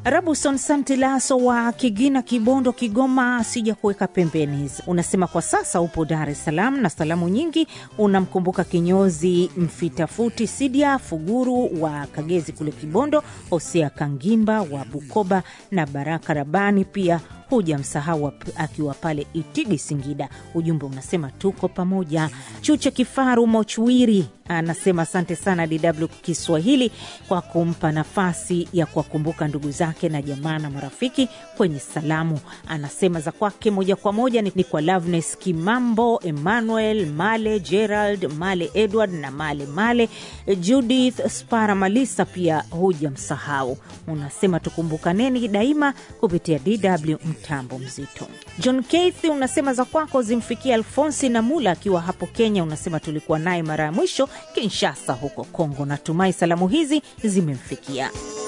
Rabuson Santilaso wa Kigina Kibondo Kigoma, sija kuweka pembeni. Unasema kwa sasa upo Dar es Salaam na salamu nyingi unamkumbuka kinyozi Mfitafuti Sidia Fuguru wa Kagezi kule Kibondo, Hosea Kangimba wa Bukoba na Baraka Rabani, pia hujamsahau akiwa pale Itigi Singida. Ujumbe unasema tuko pamoja. Chuche Kifaru Mochwiri anasema asante sana DW Kiswahili kwa kumpa nafasi ya kuwakumbuka ndugu zake na jamaa na marafiki kwenye salamu. Anasema za kwake moja kwa moja ni kwa Loveness Kimambo, Emmanuel Male, Gerald Male, Edward na Male, Judith Spara Malisa, pia hujamsahau. Unasema tukumbukaneni daima kupitia DW mtambo mzito. John Keith unasema za kwako zimfikia Alfonsi na Mula akiwa hapo Kenya. Unasema tulikuwa naye mara ya mwisho Kinshasa huko Kongo. Natumai salamu hizi zimemfikia.